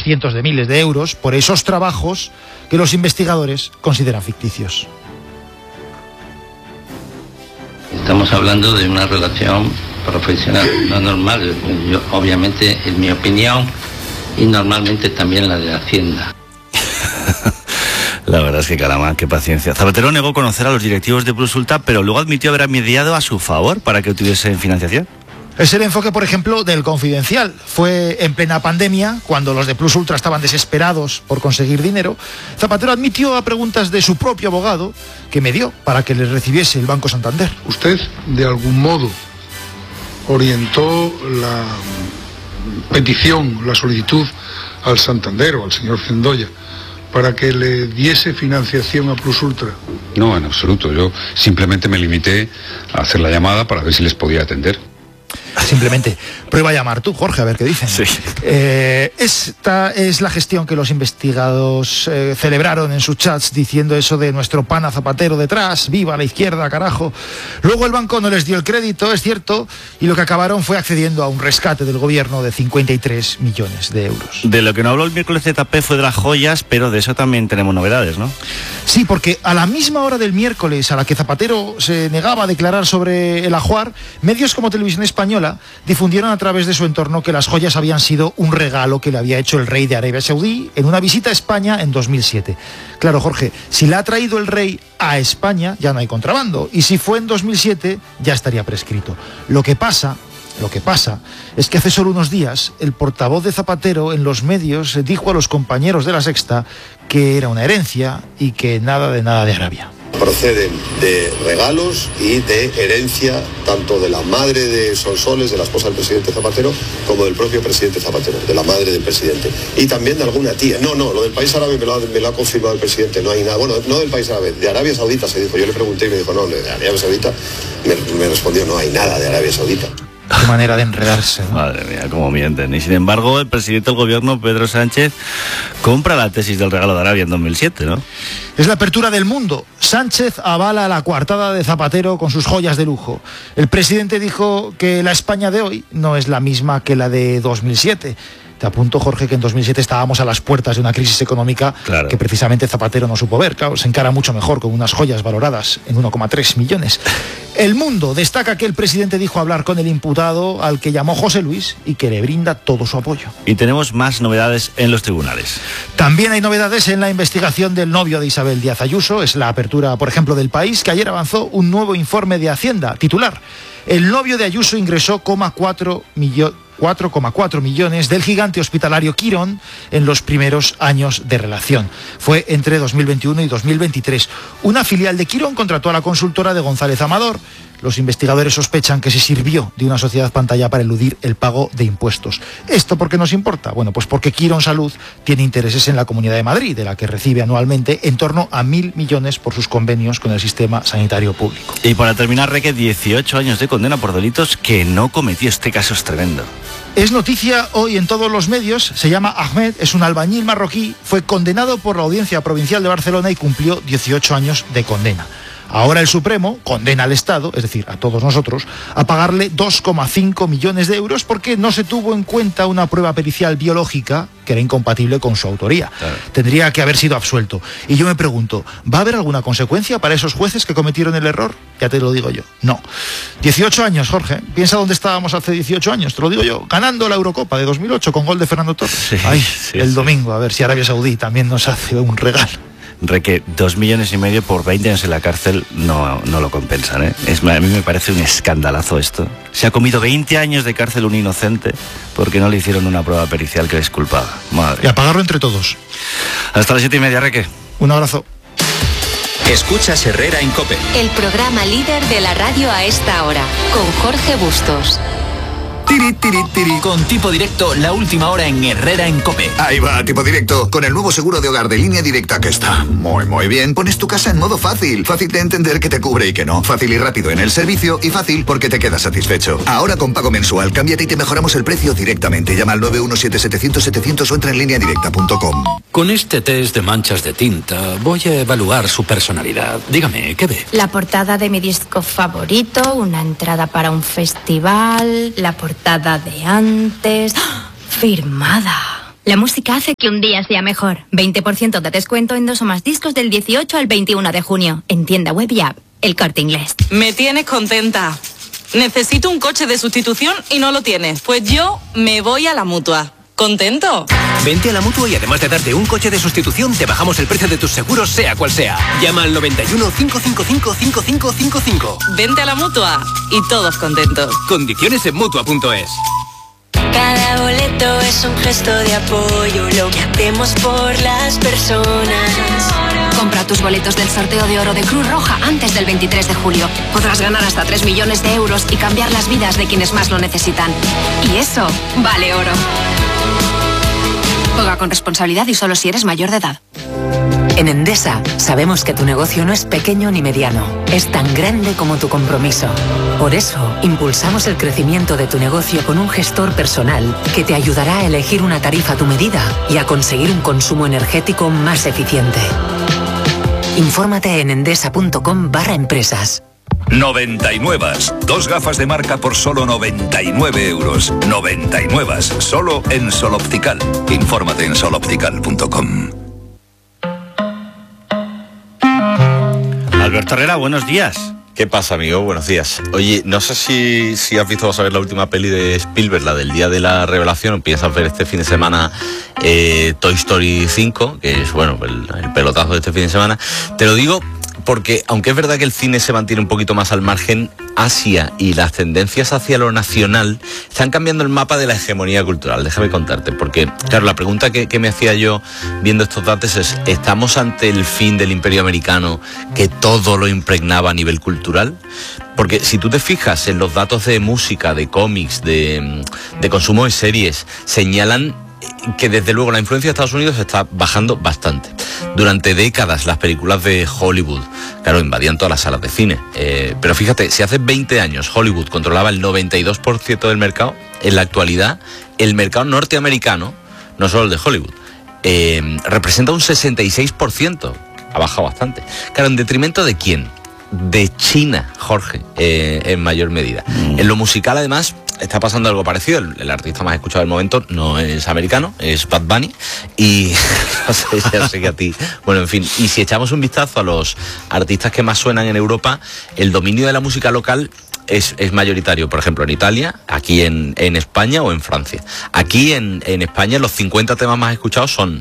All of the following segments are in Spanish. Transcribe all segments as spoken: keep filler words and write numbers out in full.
cientos de miles de euros por esos trabajos que los investigadores consideran ficticios. Estamos hablando de una relación profesional, no normal, yo, obviamente en mi opinión, y normalmente también la de Hacienda. La verdad es que, caramba, qué paciencia. Zapatero negó conocer a los directivos de Plusultra, pero luego admitió haber mediado a su favor para que tuviesen financiación. Es el enfoque, por ejemplo, del Confidencial. Fue en plena pandemia, cuando los de Plusultra estaban desesperados por conseguir dinero. Zapatero admitió a preguntas de su propio abogado que medió para que les recibiese el Banco Santander. Usted, de algún modo, orientó la petición, la solicitud al Santander o al señor Cendoya para que le diese financiación a Plusultra. No, en absoluto. Yo simplemente me limité a hacer la llamada para ver si les podía atender. Simplemente prueba a llamar tú, Jorge, a ver qué dicen. Sí. Eh, esta es la gestión que los investigados eh, celebraron en sus chats, diciendo eso de nuestro pana Zapatero detrás, viva la izquierda, carajo. Luego el banco no les dio el crédito, es cierto, y lo que acabaron fue accediendo a un rescate del gobierno de cincuenta y tres millones de euros. De lo que no habló el miércoles Z P fue de las joyas, pero de eso también tenemos novedades, ¿no? Sí, porque a la misma hora del miércoles a la que Zapatero se negaba a declarar sobre el ajuar, medios como Televisión Española difundieron a través de su entorno que las joyas habían sido un regalo que le había hecho el rey de Arabia Saudí en una visita a España en dos mil siete. Claro, Jorge, si la ha traído el rey a España ya no hay contrabando, y si fue en dos mil siete ya estaría prescrito. Lo que pasa... Lo que pasa es que hace solo unos días el portavoz de Zapatero en los medios dijo a los compañeros de La Sexta que era una herencia y que nada de nada de Arabia. Proceden de regalos y de herencia tanto de la madre de Sonsoles, de la esposa del presidente Zapatero, como del propio presidente Zapatero, de la madre del presidente. Y también de alguna tía. No, no, lo del país árabe me lo ha, me lo ha confirmado el presidente, no hay nada. Bueno, no del país árabe, de Arabia Saudita se dijo. Yo le pregunté y me dijo, no, de Arabia Saudita. Me, me respondió, no hay nada de Arabia Saudita. Qué manera de enredarse, ¿no? Madre mía, cómo mienten. Y sin embargo, el presidente del gobierno, Pedro Sánchez, compra la tesis del regalo de Arabia en dos mil siete, ¿no? Es la apertura del mundo. Sánchez avala la coartada de Zapatero con sus joyas de lujo. El presidente dijo que la España de hoy no es la misma que la de dos mil siete. Te apunto, Jorge, que en dos mil siete estábamos a las puertas de una crisis económica, claro, que precisamente Zapatero no supo ver. Claro, se encara mucho mejor con unas joyas valoradas en uno coma tres millones. El Mundo destaca que el presidente dijo hablar con el imputado al que llamó José Luis y que le brinda todo su apoyo. Y tenemos más novedades en los tribunales. También hay novedades en la investigación del novio de Isabel Díaz Ayuso. Es la apertura, por ejemplo, del País, que ayer avanzó un nuevo informe de Hacienda, titular: el novio de Ayuso ingresó cuatro coma cuatro millones del gigante hospitalario Quirón en los primeros años de relación. Fue entre dos mil veintiuno y dos mil veintitrés. Una filial de Quirón contrató a la consultora de González Amador. Los investigadores sospechan que se sirvió de una sociedad pantalla para eludir el pago de impuestos. ¿Esto por qué nos importa? Bueno, pues porque Quirón Salud tiene intereses en la Comunidad de Madrid, de la que recibe anualmente en torno a mil millones por sus convenios con el sistema sanitario público. Y para terminar, Reque, dieciocho años de condena por delitos que no cometió. Este caso es tremendo. Es noticia hoy en todos los medios. Se llama Ahmed, es un albañil marroquí, fue condenado por la Audiencia Provincial de Barcelona y cumplió dieciocho años de condena. Ahora el Supremo condena al Estado, es decir, a todos nosotros, a pagarle dos coma cinco millones de euros porque no se tuvo en cuenta una prueba pericial biológica que era incompatible con su autoría. Claro. Tendría que haber sido absuelto. Y yo me pregunto, ¿va a haber alguna consecuencia para esos jueces que cometieron el error? Ya te lo digo yo. No. dieciocho años, Jorge. Piensa dónde estábamos hace dieciocho años, te lo digo yo. Ganando la Eurocopa de dos mil ocho con gol de Fernando Torres. Sí, Ay, sí, el sí. domingo, a ver si Arabia Saudí también nos hace un regalo. Reque, dos millones y medio por veinte años en la cárcel no, no lo compensan, ¿eh? Es, a mí me parece un escandalazo esto. Se ha comido veinte años de cárcel un inocente porque no le hicieron una prueba pericial que les culpaba. Madre. Y a pagarlo entre todos. Hasta las siete y media, Reque. Un abrazo. Escuchas Herrera en COPE. El programa líder de la radio a esta hora, con Jorge Bustos. Tiri, tiri, tiri. Con Tipo Directo, la última hora en Herrera en COPE. Ahí va, Tipo Directo, con el nuevo seguro de hogar de Línea Directa que está muy, muy bien. Pones tu casa en modo fácil. Fácil de entender que te cubre y que no. Fácil y rápido en el servicio y fácil porque te quedas satisfecho. Ahora con pago mensual, cámbiate y te mejoramos el precio directamente. Llama al nueve uno siete setecientos setecientos o entra en línea directa punto com. Con este test de manchas de tinta voy a evaluar su personalidad. Dígame, ¿qué ve? La portada de mi disco favorito, una entrada para un festival, la portada de antes, ¡oh! Firmada. La música hace que un día sea mejor. veinte por ciento de descuento en dos o más discos del dieciocho al veintiuno de junio. En tienda web y app. El Corte Inglés. Me tienes contenta. Necesito un coche de sustitución y no lo tienes. Pues yo me voy a la Mutua. ¿Contento? Vente a la Mutua y además de darte un coche de sustitución, te bajamos el precio de tus seguros, sea cual sea. Llama al noventa y uno, cinco cinco cinco, cinco cinco cinco cinco. Vente a la Mutua y todos contentos. Condiciones en Mutua punto es. Cada boleto es un gesto de apoyo, lo que hacemos por las personas. Compra tus boletos del sorteo de oro de Cruz Roja antes del veintitrés de julio. Podrás ganar hasta tres millones de euros y cambiar las vidas de quienes más lo necesitan. Y eso vale oro. Juega con responsabilidad y solo si eres mayor de edad. En Endesa sabemos que tu negocio no es pequeño ni mediano, es tan grande como tu compromiso. Por eso, impulsamos el crecimiento de tu negocio con un gestor personal que te ayudará a elegir una tarifa a tu medida y a conseguir un consumo energético más eficiente. Infórmate en endesa punto com barra empresas. noventa y nueve. Dos gafas de marca por solo noventa y nueve euros. noventa y nueve. Solo en Sol Optical. Infórmate en sol optical punto com. Alberto Herrera, buenos días. ¿Qué pasa, amigo? Buenos días. Oye, no sé si, si has visto, vas a ver la última peli de Spielberg, la del Día de la Revelación. Empiezas a ver este fin de semana eh, Toy Story cinco, que es, bueno, el, el pelotazo de este fin de semana. Te lo digo porque, aunque es verdad que el cine se mantiene un poquito más al margen, Asia y las tendencias hacia lo nacional están cambiando el mapa de la hegemonía cultural. Déjame contarte, porque, claro, la pregunta que, que me hacía yo viendo estos datos es, ¿estamos ante el fin del imperio americano que todo lo impregnaba a nivel cultural? Porque si tú te fijas en los datos de música, de cómics, de, de consumo de series, señalan que desde luego la influencia de Estados Unidos está bajando bastante. Durante décadas las películas de Hollywood, claro, invadían todas las salas de cine. Eh, pero fíjate, si hace veinte años Hollywood controlaba el noventa y dos por ciento del mercado, en la actualidad el mercado norteamericano, no solo el de Hollywood, eh, representa un sesenta y seis por ciento. Ha bajado bastante. Claro, ¿en detrimento de quién? De China, Jorge, eh, en mayor medida. Mm. En lo musical, además, está pasando algo parecido. El, el artista más escuchado del momento no es americano, es Bad Bunny. Y no sé, ya sé que a ti... Bueno, en fin, y si echamos un vistazo a los artistas que más suenan en Europa, el dominio de la música local es, es mayoritario. Por ejemplo, en Italia, aquí en, en España o en Francia. Aquí en, en España los cincuenta temas más escuchados son...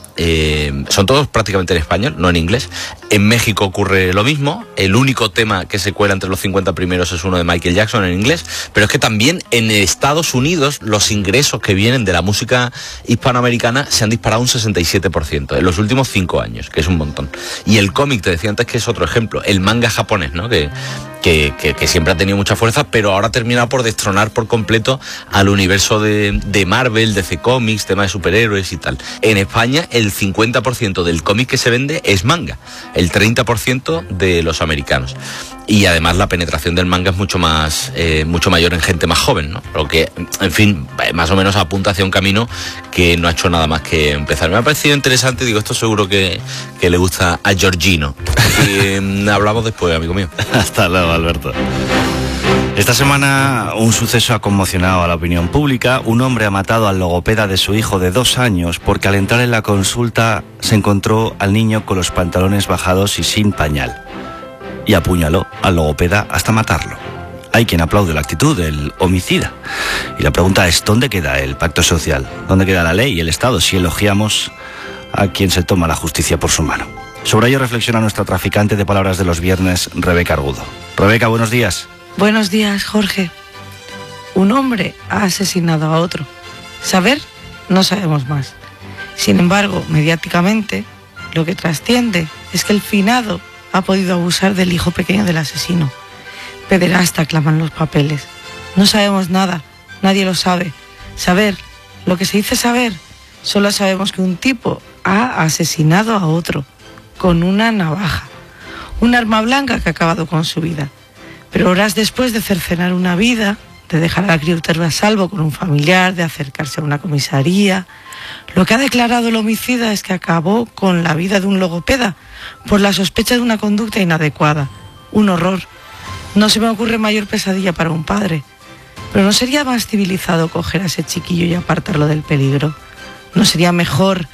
Eh, son todos prácticamente en español, no en inglés. En México ocurre lo mismo. El único tema que se cuela entre los cincuenta primeros es uno de Michael Jackson en inglés. Pero es que también en Estados Unidos los ingresos que vienen de la música hispanoamericana se han disparado un sesenta y siete por ciento en los últimos cinco años, que es un montón. Y el cómic, te decía antes que es otro ejemplo. El manga japonés, ¿no? Que, que, que, que siempre ha tenido mucha fuerza, pero ahora ha terminado por destronar por completo al universo de, de Marvel, D C Comics, tema de superhéroes y tal. En España el cincuenta por ciento del cómic que se vende es manga, el treinta por ciento de los americanos. Y además la penetración del manga es mucho más eh, mucho mayor en gente más joven, ¿no? Lo que, en fin, más o menos apunta hacia un camino que no ha hecho nada más que empezar. Me ha parecido interesante, digo, esto seguro que, que le gusta a Georgino. Y eh, hablamos después, amigo mío. Hasta luego, Alberto. Esta semana un suceso ha conmocionado a la opinión pública. Un hombre ha matado al logopeda de su hijo de dos años porque al entrar en la consulta se encontró al niño con los pantalones bajados y sin pañal. Y apuñaló al logopeda hasta matarlo. Hay quien aplaude la actitud del homicida. Y la pregunta es, ¿dónde queda el pacto social? ¿Dónde queda la ley y el Estado si elogiamos a quien se toma la justicia por su mano? Sobre ello reflexiona nuestra traficante de palabras de los viernes, Rebeca Argudo. Rebeca, buenos días. Buenos días, Jorge. Un hombre ha asesinado a otro. Saber, no sabemos más. Sin embargo, mediáticamente, lo que trasciende es que el finado ha podido abusar del hijo pequeño del asesino. Pederasta, claman los papeles. No sabemos nada, nadie lo sabe. Saber, lo que se dice saber, solo sabemos que un tipo ha asesinado a otro con una navaja. Un arma blanca que ha acabado con su vida. Pero horas después de cercenar una vida, de dejar a la criatura a salvo con un familiar, de acercarse a una comisaría, lo que ha declarado el homicida es que acabó con la vida de un logopeda por la sospecha de una conducta inadecuada. Un horror. No se me ocurre mayor pesadilla para un padre. Pero ¿no sería más civilizado coger a ese chiquillo y apartarlo del peligro? ¿No sería mejor